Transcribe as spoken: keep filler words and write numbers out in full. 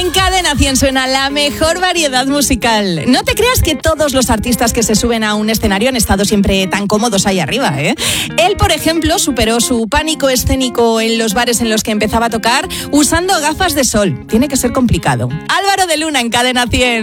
En Cadena cien suena la mejor variedad musical. No te creas que todos los artistas que se suben a un escenario han estado siempre tan cómodos ahí arriba, ¿eh? Él, por ejemplo, superó su pánico escénico en los bares en los que empezaba a tocar usando gafas de sol. Tiene que ser complicado. Álvaro de Luna en Cadena cien.